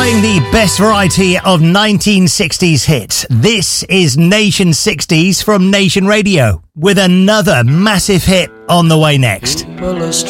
Playing the best variety of 1960s hits. This is Nation 60s from Nation Radio, with another massive hit on the way next.